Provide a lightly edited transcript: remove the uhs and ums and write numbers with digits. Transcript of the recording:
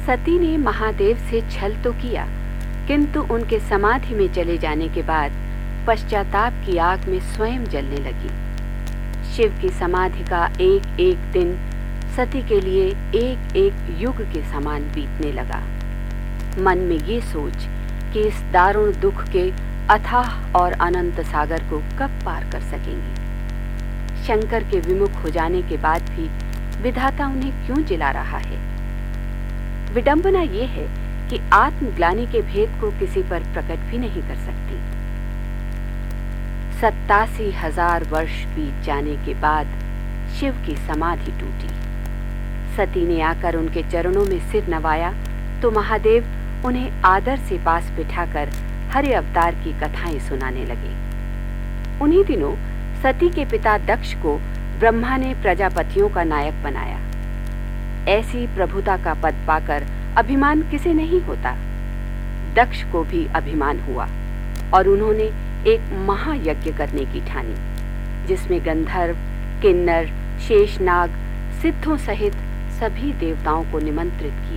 सती ने महादेव से छल तो किया, किंतु उनके समाधि में चले जाने के बाद पश्चाताप की आग में स्वयं जलने लगी। शिव की समाधि का एक एक दिन सती के लिए एक एक युग के समान बीतने लगा। मन में ये सोच कि इस दारुण दुख के अथाह और अनंत सागर को कब पार कर सकेंगी। शंकर के विमुख हो जाने के बाद भी विधाता उन्हें क्यों जिला रहा है। विडंबना ये है कि आत्मग्लानि के भेद को किसी पर प्रकट भी नहीं कर सकती। 87,000 वर्ष बीत जाने के बाद शिव की समाधि टूटी। सती ने आकर उनके चरणों में सिर नवाया तो महादेव उन्हें आदर से पास बिठाकर हरि अवतार की कथाएं सुनाने लगे। उन्हीं दिनों सती के पिता दक्ष को ब्रह्मा ने प्रजापतियों का नायक बनाया। ऐसी प्रभुता का पद पाकर अभिमान किसे नहीं होता। दक्ष को भी अभिमान हुआ और उन्होंने एक महायज्ञ करने की ठानी, जिसमें गंधर्व, किन्नर, शेषनाग, सिद्धों सहित सभी देवताओं को निमंत्रित किया।